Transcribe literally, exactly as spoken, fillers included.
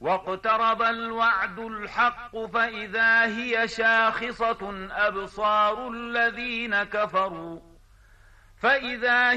واقترب الوعد الحق فإذا هي شاخصة أبصار الذين كفروا فإذا